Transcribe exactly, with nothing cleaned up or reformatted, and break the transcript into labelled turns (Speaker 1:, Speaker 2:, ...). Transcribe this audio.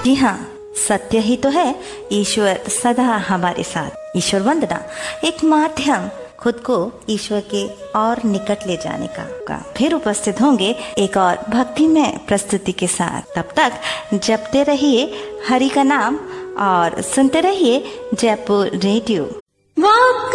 Speaker 1: जी हाँ, सत्य ही तो है, ईश्वर सदा हमारे साथ। ईश्वर वंदना एक माध्यम खुद को ईश्वर के और निकट ले जाने का, का। फिर उपस्थित होंगे एक और भक्तिमय प्रस्तुति के साथ। तब तक जपते रहिए हरि का नाम और सुनते रहिए जयपुर रेडियो।